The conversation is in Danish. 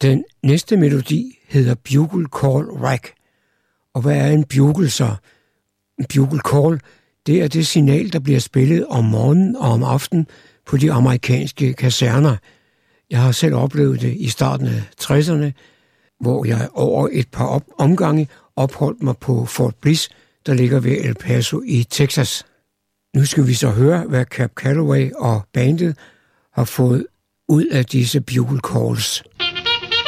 Den næste melodi hedder Bugle Call Rack. Og hvad er en bugle så? En bugle call, det er det signal, der bliver spillet om morgenen og om aftenen på de amerikanske kaserner. Jeg har selv oplevet det i starten af 60'erne, hvor jeg over et par omgange opholdt mig på Fort Bliss, der ligger ved El Paso i Texas. Nu skal vi så høre, hvad Cab Calloway og bandet har fået ud af disse bugle calls.